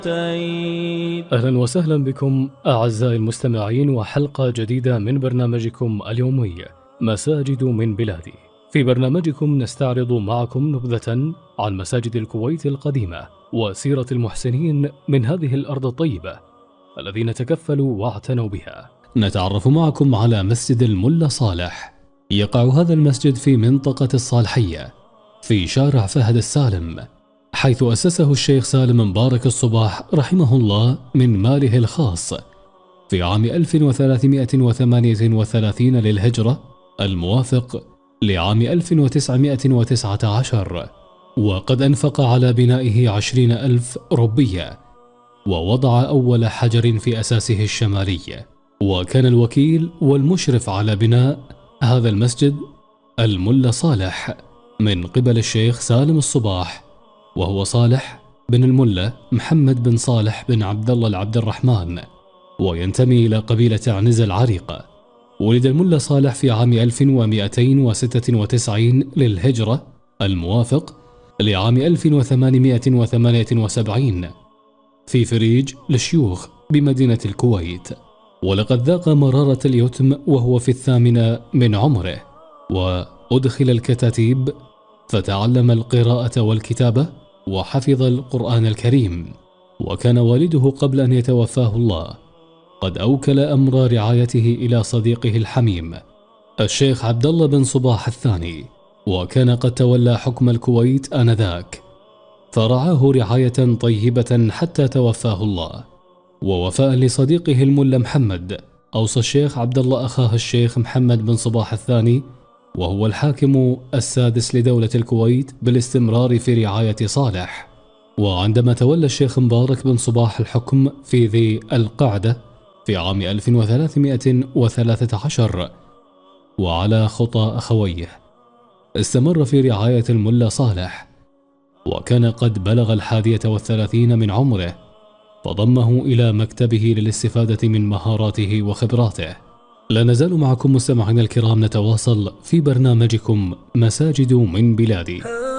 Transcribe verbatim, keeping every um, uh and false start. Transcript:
أهلا وسهلا بكم أعزائي المستمعين وحلقة جديدة من برنامجكم اليومي مساجد من بلادي. في برنامجكم نستعرض معكم نبذة عن مساجد الكويت القديمة وسيرة المحسنين من هذه الأرض الطيبة الذين تكفلوا واعتنوا بها. نتعرف معكم على مسجد الملا صالح. يقع هذا المسجد في منطقة الصالحية في شارع فهد السالم، حيث أسسه الشيخ سالم مبارك الصباح رحمه الله من ماله الخاص في عام ألف وثلاثمائة وثمانية وثلاثين للهجرة الموافق لعام ألف وتسعمائة وتسعة عشر، وقد أنفق على بنائه عشرين ألف ربية، ووضع أول حجر في أساسه الشمالي، وكان الوكيل والمشرف على بناء هذا المسجد الملا صالح من قبل الشيخ سالم الصباح، وهو صالح بن الملا محمد بن صالح بن عبد الله العبد الرحمن، وينتمي إلى قبيلة عنز العريقة. ولد الملا صالح في عام ألف ومائتين وستة وتسعين للهجرة الموافق لعام ألف وثمانمائة وثمانية وسبعين في فريج للشيوخ بمدينة الكويت، ولقد ذاق مرارة اليتم وهو في الثامنة من عمره، وأدخل الكتاتيب فتعلم القراءة والكتابة وحفظ القرآن الكريم. وكان والده قبل أن يتوفاه الله قد أوكل أمر رعايته إلى صديقه الحميم الشيخ عبد الله بن صباح الثاني، وكان قد تولى حكم الكويت آنذاك، فرعاه رعاية طيبة حتى توفاه الله. ووفاء لصديقه الملا محمد أوصى الشيخ عبد الله أخاه الشيخ محمد بن صباح الثاني وهو الحاكم السادس لدولة الكويت بالاستمرار في رعاية صالح. وعندما تولى الشيخ مبارك بن صباح الحكم في ذي القعدة في عام ألف وثلاثمائة وثلاثة عشر وعلى خطى أخويه، استمر في رعاية الملا صالح، وكان قد بلغ الحادية والثلاثين من عمره، فضمه إلى مكتبه للاستفادة من مهاراته وخبراته. لا نزال معكم مستمعينا الكرام نتواصل في برنامجكم مساجد من بلادي.